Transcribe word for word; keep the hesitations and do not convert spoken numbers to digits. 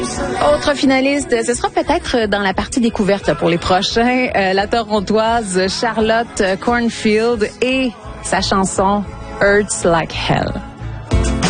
Autre finaliste, ce sera peut-être dans la partie découverte là, pour les prochains. Euh, la Torontoise Charlotte Cornfield et sa chanson Hurts Like Hell.